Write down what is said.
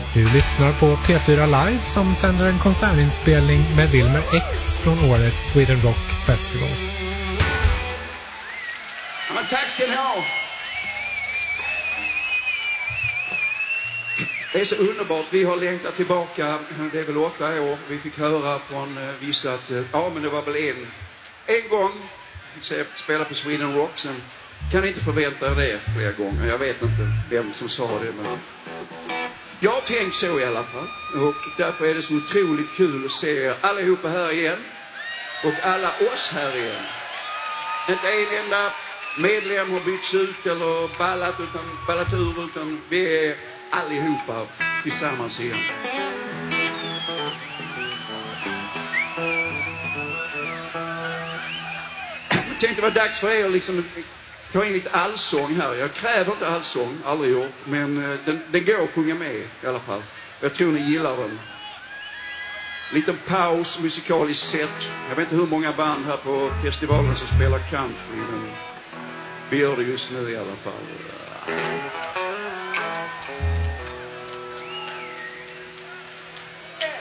Du lyssnar på P4 Live som sänder en konsertinspelning med Wilmer X från årets Sweden Rock Festival. Men tack ska ni ha. Det är så underbart. Vi har längtat tillbaka, det är väl 8 år. Vi fick höra från vissa att men det var väl en gång spela på Sweden Rock. Sen kan ni inte förvänta er det flera gånger. Jag vet inte vem som sa det, men jag har tänkt så i alla fall. Och därför är det så otroligt kul att se er allihopa här igen. Och alla oss här igen. Inte en enda medlem har bytts ut eller ballat ur, utan vi är allihopa tillsammans igen. Jag tänkte det var dags för er liksom ta in lite allsång här. Jag kräver inte allsång, aldrig gjort, men den går att sjunga med i alla fall. Jag tror ni gillar den. Liten paus, musikaliskt sett. Jag vet inte hur många band här på festivalen som spelar country, men vi gör det just nu i alla fall.